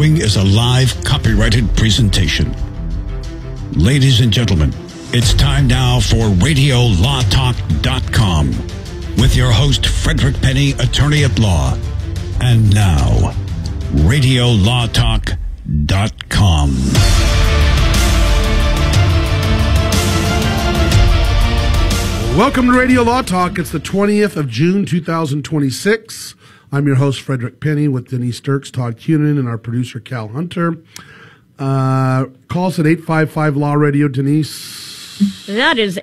following is a live copyrighted presentation. Ladies and gentlemen, it's time now for RadioLawTalk.com with your host, Frederick Penny, attorney at law. And now, RadioLawTalk.com. Welcome to Radio Law Talk. It's the 20th of June, 2026. I'm your host, Frederick Penny, with Denise Dirks, Todd Cunin, and our producer, Cal Hunter. Call us at 855-LAW-RADIO, Denise. That is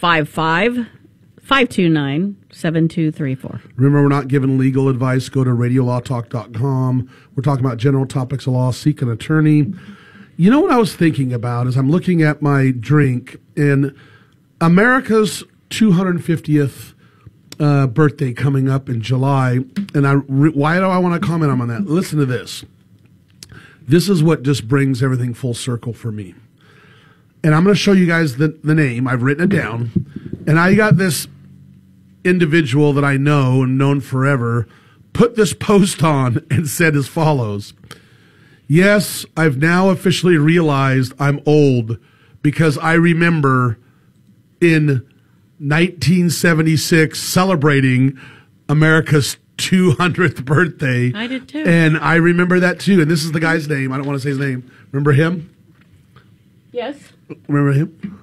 855-529-7234. Remember, we're not giving legal advice. Go to RadioLawTalk.com. We're talking about general topics of law. Seek an attorney. You know what I was thinking about as I'm looking at my drink, in America's 250th birthday coming up in July, and why do I want to comment on that? Listen to this. This is what just brings everything full circle for me. And I'm going to show you guys the name. I've written it down. And I got this individual that I know and known forever put this post on and said as follows: "Yes, I've now officially realized I'm old because I remember in 1976 celebrating America's 200th birthday." I did too. And I remember that too. And this is the guy's name. I don't want to say his name. Remember him? Yes. Remember him?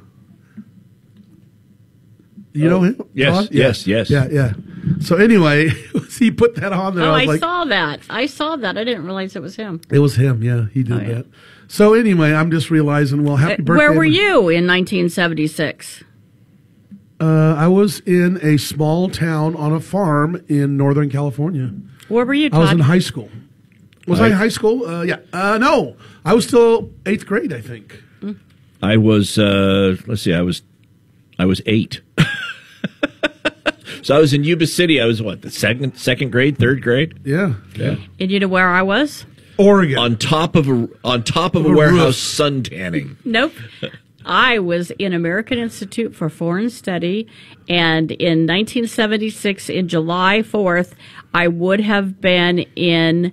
You know him? Yes, Todd? Yeah. yes. Yeah. So anyway, he put that on there. Oh, I was saw that. I didn't realize it was him. It was him, yeah. He did yeah. that. So anyway, I'm just realizing, well, happy birthday. Where were you in 1976? I was in a small town on a farm in Northern California. Where were you, Todd? I was in high school. Was I in high school? Yeah. No. I was still 8th grade, I think. I was, let's see, I was 8. So I was in Yuba City. I was, the second grade, third grade? Yeah. And you know where I was? Oregon. On top of a warehouse sun tanning. Nope. I was in American Institute for Foreign Study, and in 1976, in July 4th, I would have been in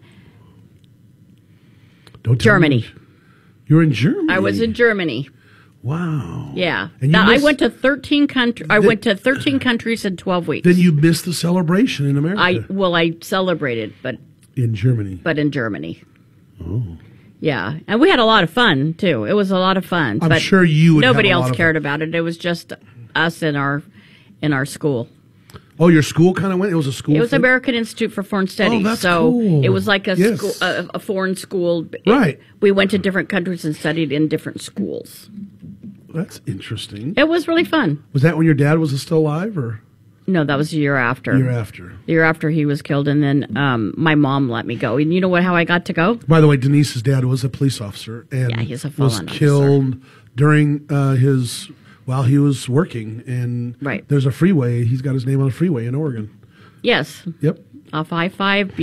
Germany. You were in Germany? I was in Germany. Wow. Yeah. And I went to 13 countries. I went to 13 countries in 12 weeks. Then you missed the celebration in America. I celebrated, but in Germany. But in Germany. Oh. Yeah, and we had a lot of fun too. It was a lot of fun. I'm sure you would. Nobody else cared about it. It was just us in our school. Oh, your school kind of went. It was a school. It was thing? American Institute for Foreign Studies. Oh, that's so cool. it was like a Yes. school, a foreign school. Right. We went to different countries and studied in different schools. That's interesting. It was really fun. Was that when your dad was still alive, or? No, that was the year after. The year after he was killed, and then my mom let me go. And you know how I got to go? By the way, Denise's dad was a police officer, and yeah, he's a was killed during while he was working. And there's a freeway. He's got his name on a freeway in Oregon. Yes. Yep. Off I-5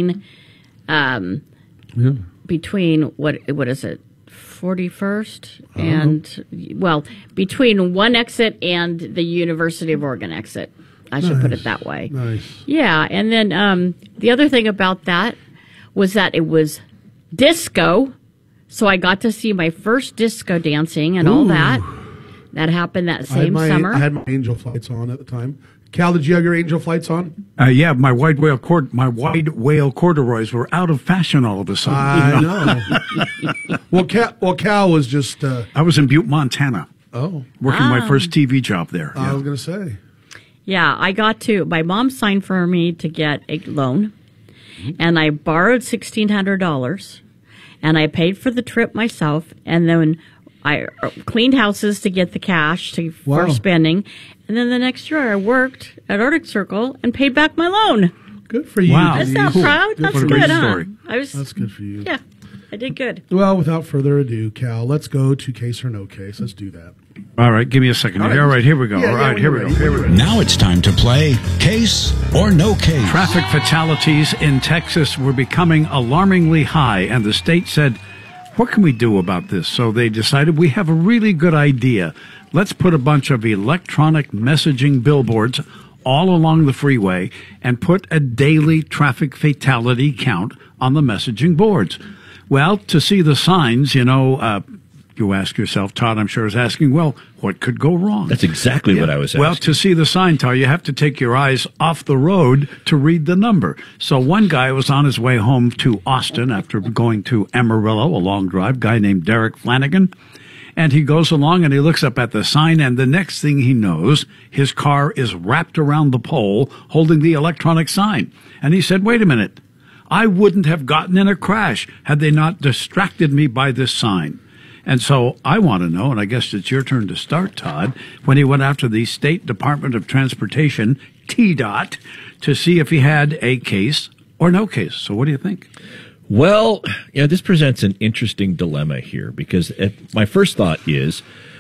between what is it? 41st and between one exit and the University of Oregon exit. I should put it that way. Nice. Yeah, and then the other thing about that was that it was disco, so I got to see my first disco dancing and all that. That happened that same summer. I had my Angel Flights on at the time. Cal, did you have your Angel Flights on? Yeah, my wide whale corduroys were out of fashion all of a sudden. I know. Well, Cal was just. I was in Butte, Montana. Oh, working my first TV job there. I was going to say. Yeah, I got to. My mom signed for me to get a loan, and I borrowed $1,600, and I paid for the trip myself, and then I cleaned houses to get the cash for spending. And then the next year I worked at Arctic Circle and paid back my loan. Good for you. Wow. That's not proud. That's good, huh? That's good for you. Yeah, I did good. Well, without further ado, Cal, let's go to case or no case. Let's do that. All right, give me a second. All right, here we go. Yeah, All right, here we go. Now it's time to play Case or No Case. Traffic fatalities in Texas were becoming alarmingly high, and the state said, what can we do about this? So they decided we have a really good idea. Let's put a bunch of electronic messaging billboards all along the freeway and put a daily traffic fatality count on the messaging boards. Well, to see the signs, you ask yourself, Todd, I'm sure is asking, well, what could go wrong? That's exactly what I was asking. Well, to see the sign, Todd, you have to take your eyes off the road to read the number. So one guy was on his way home to Austin after going to Amarillo, a long drive, guy named Derek Flanagan. And he goes along and he looks up at the sign, and the next thing he knows, his car is wrapped around the pole holding the electronic sign. And he said, wait a minute, I wouldn't have gotten in a crash had they not distracted me by this sign. And so I want to know, and I guess it's your turn to start, Todd, when he went after the State Department of Transportation, TDOT, to see if he had a case or no case. So what do you think? Well, this presents an interesting dilemma here because my first thought is,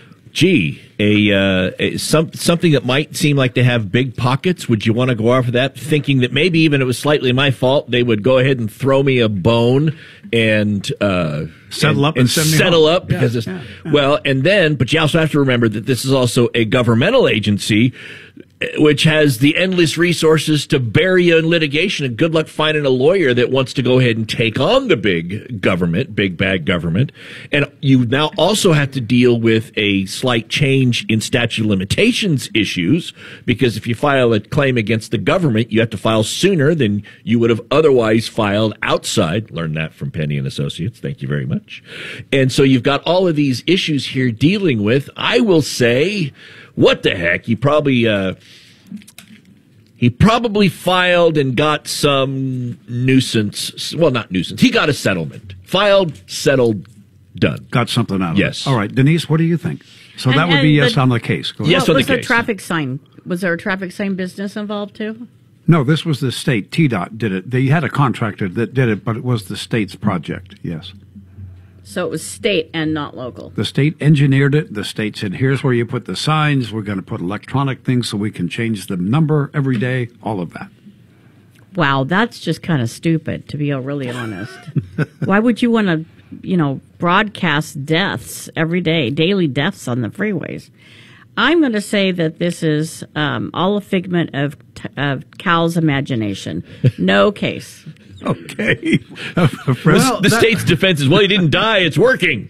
something that might seem like to have big pockets. Would you want to go after that, thinking that maybe even it was slightly my fault, they would go ahead and throw me a bone and settle up because well, and then, but you also have to remember that this is also a governmental agency, which has the endless resources to bury you in litigation, and good luck finding a lawyer that wants to go ahead and take on the big bad government. And you now also have to deal with a slight change in statute of limitations issues, because if you file a claim against the government, you have to file sooner than you would have otherwise filed outside. Learned that from Penny and Associates. Thank you very much. And so you've got all of these issues here dealing with. I will say, what the heck? He probably filed and got some nuisance. Well, not nuisance. He got a settlement. Filed, settled, done. Got something out of it. Yes. All right. Denise, what do you think? So that would be yes on the case. Go ahead. Yes on the case. Was a traffic sign? Was there a traffic sign business involved too? No, this was the state. TDOT did it. They had a contractor that did it, but it was the state's project. Yes. So it was state and not local. The state engineered it. The state said, here's where you put the signs. We're going to put electronic things so we can change the number every day, all of that. Wow, that's just kind of stupid, to be really honest. Why would you want to, broadcast deaths every day, daily deaths on the freeways? I'm going to say that this is all a figment of Cal's imagination. No case. Okay. The state's defense is, well, he didn't die. It's working.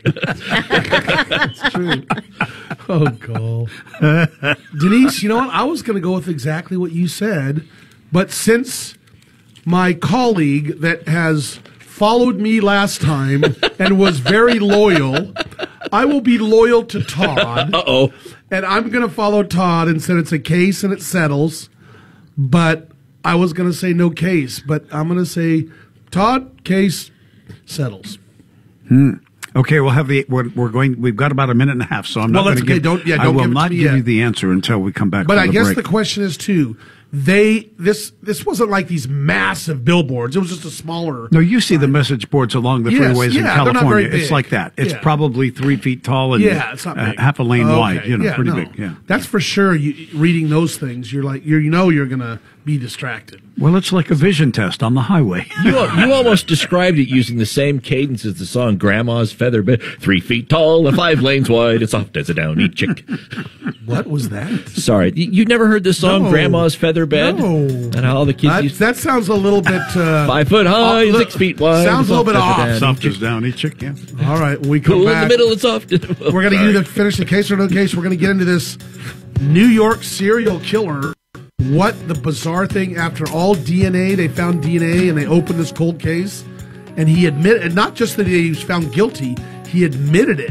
That's true. Oh, Cal. Denise, you know what? I was going to go with exactly what you said, but since my colleague that has followed me last time and was very loyal, I will be loyal to Todd. Uh-oh. And I'm going to follow Todd and said it's a case and it settles. But I was going to say no case, but I'm going to say Todd, case, settles. Okay, we'll have we've got about a minute and a half, so I'm not going to give, I will not give you the answer until we come back. But I guess break. the question is too, this wasn't like these massive billboards. It was just a smaller. No, you see the message boards along the freeways in California. It's like that. It's probably 3 feet tall and it's not big. Half a lane wide. Pretty big. Yeah, that's for sure. Reading those things, you're like you're going to be distracted. Well, it's like a vision test on the highway. You almost described it using the same cadence as the song "Grandma's Feather Bed." 3 feet tall and 5 lanes wide, as soft as a downy chick. What was that? Sorry, you never heard this song, No. "Grandma's Feather Bed"? No. And how all the kids That sounds a little bit 5 foot high, 6 feet wide. Sounds a little bit off. Soft as downy chick. Yeah. All right, when we come Cool back. in the middle, it's soft. We're going to either finish the case or no case. We're going to get into this New York serial killer. What the bizarre thing, after all DNA, they found DNA and they opened this cold case. And he admitted, and not just that he was found guilty, he admitted it.